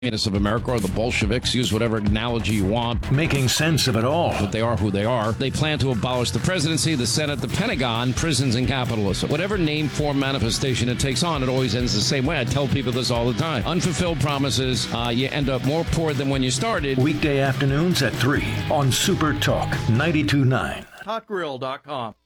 of America or the Bolsheviks, use whatever analogy you want. Making sense of it all. But they are who they are. They plan to abolish the presidency, the Senate, the Pentagon, prisons, and capitalism. Whatever name, form, manifestation it takes on, it always ends the same way. I tell people this all the time. Unfulfilled promises, you end up more poor than when you started. Weekday afternoons at 3 on Super Talk 92.9. HotGrill.com.